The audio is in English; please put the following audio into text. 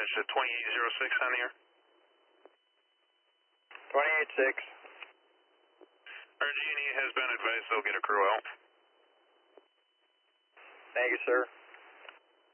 dispatch at 2806 on the air. 28-6. RG&E has been advised they'll get a crew out. Thank you, sir.